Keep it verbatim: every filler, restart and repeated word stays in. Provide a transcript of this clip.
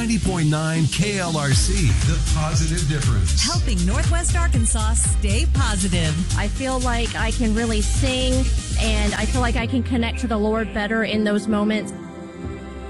ninety point nine K L R C, the positive difference. Helping Northwest Arkansas stay positive. I feel like I can really sing, and I feel like I can connect to the Lord better in those moments.